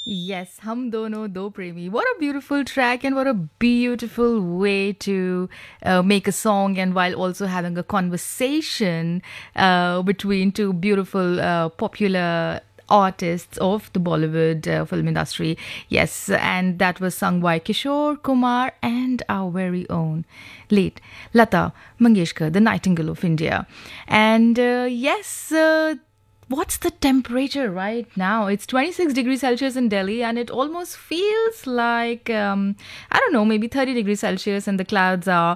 Yes, Hum Dono Do Premi. What a beautiful track and what a beautiful way to make a song and while also having a conversation between two beautiful popular artists of the Bollywood film industry. Yes, and that was sung by Kishore Kumar and our very own late Lata Mangeshkar, the Nightingale of India. And what's the temperature right now? It's 26 degrees Celsius in Delhi, and it almost feels like I don't know, maybe 30 degrees Celsius, and the clouds are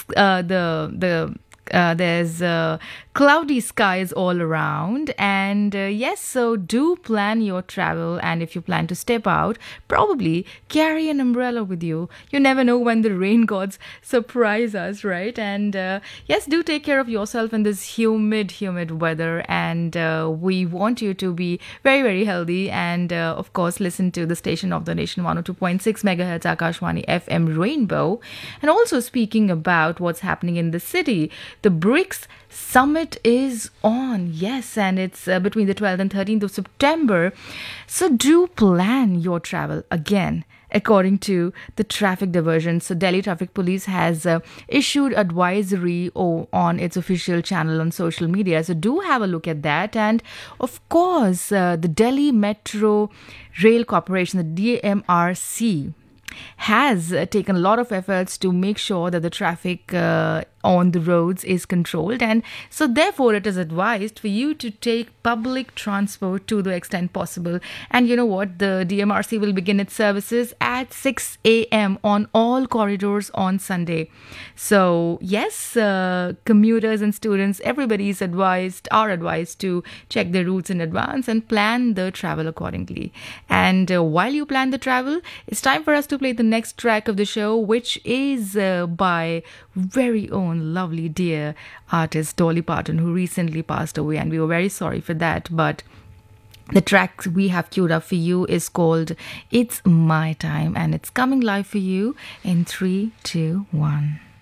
there's cloudy skies all around. And yes, so do plan your travel. And if you plan to step out, probably carry an umbrella with you. You never know when the rain gods surprise us, right? And yes, do take care of yourself in this humid weather. And we want you to be very, very healthy. And of course, listen to the station of the nation 102.6 megahertz Akashwani FM Rainbow. And also speaking about what's happening in the city, the BRICS Summit is on, yes, and it's between the 12th and 13th of September. So do plan your travel again. According to the traffic diversion, so Delhi Traffic Police has issued advisory on its official channel on social media. So do have a look at that. And of course, the Delhi Metro Rail Corporation, the DMRC, has taken a lot of efforts to make sure that the traffic on the roads is controlled, and so therefore it is advised for you to take public transport to the extent possible. And you know what, the DMRC will begin its services at 6 a.m. on all corridors on Sunday. So yes, commuters and students, everybody is are advised to check their routes in advance and plan the travel accordingly. And while you plan the travel, it's time for us to play the next track of the show, which is by very own lovely dear artist Dolly Parton, who recently passed away, and we were very sorry for that. But the track we have queued up for you is called It's My Time, and it's coming live for you in 3, 2, 1.